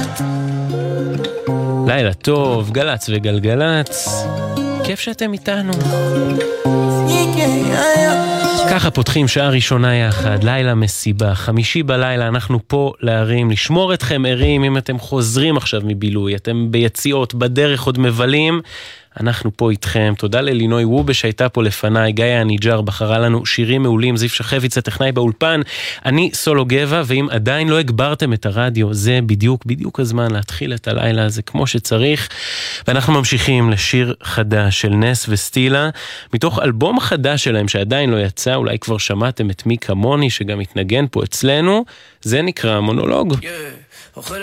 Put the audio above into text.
לילה טוב, גלץ וגלגלץ, כיף שאתם איתנו. ככה פותחים שעה ראשונה יחד, לילה מסיבה, 5 בלילה, אנחנו פה להרים, לשמור אתכם ערים. אם אתם חוזרים עכשיו מבילוי, אתם ביציאות, בדרך עוד מבלים, אנחנו פה איתכם. תודה ללינוי וובה שהייתה פה לפניי, גיא הניג'ר בחרה לנו שירים מעולים, זיו שחביץ הטכנאי באולפן, אני סולו גבע. ואם עדיין לא הגברתם את הרדיו, זה בדיוק הזמן להתחיל את הלילה הזה כמו שצריך. ואנחנו ממשיכים לשיר חדש של נס וסטילה, מתוך אלבום חדש שלהם שעדיין לא יצא, אולי כבר שמעתם את מי כמוני שגם התנגן פה אצלנו, זה נקרא מונולוג.